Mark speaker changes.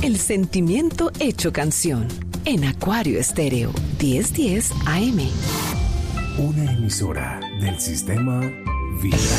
Speaker 1: El sentimiento hecho canción. En Acuario Estéreo 1010 AM.
Speaker 2: Una emisora del sistema Vida.